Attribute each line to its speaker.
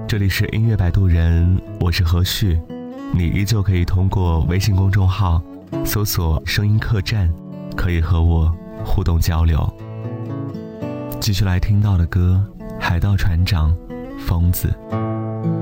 Speaker 1: 这里是音乐摆渡人，我是何旭。你依旧可以通过微信公众号搜索声音客栈，可以和我互动交流。继续来听到的歌，海盗船长疯子。